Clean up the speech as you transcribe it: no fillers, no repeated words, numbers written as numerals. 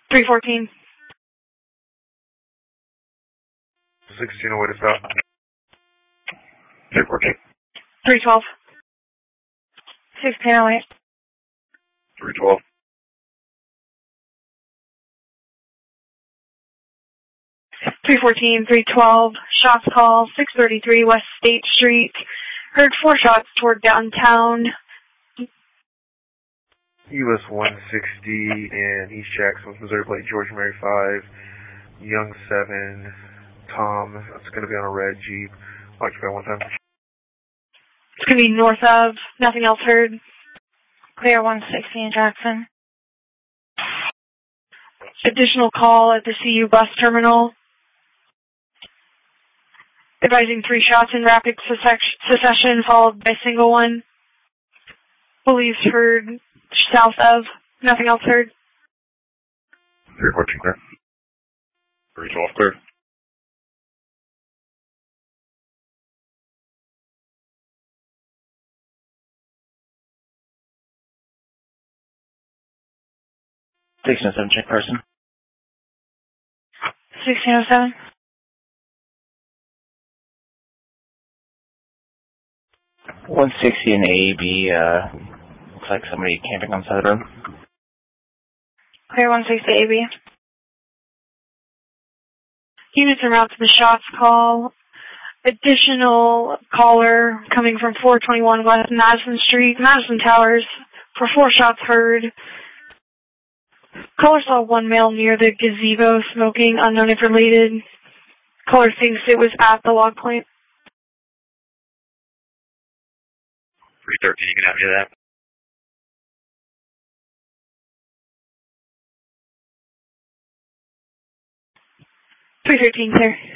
314. 16, way to stop. 314. 312. 1608. 312. 314, 312, shots call, 633 West State Street. Heard 4 shots toward downtown. US 160 in East Jackson, Missouri plate, George Mary 5, Young 7, Tom. It's going to be on a red Jeep. Occupy 1 time. It's going to be north of, nothing else heard. Clear 160 in Jackson. Additional call at the CU bus terminal. Advising 3 shots in rapid succession, followed by a single one. Police heard south of, nothing else heard. 314 clear. 312 clear. Station 07, check person. 1607. 160 in AAB, looks like somebody camping on the side of the road. Clear 160 AB. Units en route to the shots call. Additional caller coming from 421 West Madison Street, Madison Towers, for 4 shots heard. Caller saw 1 male near the gazebo smoking, unknown if related. Caller thinks it was at the log point. 313, you can have me to that. 313, clear.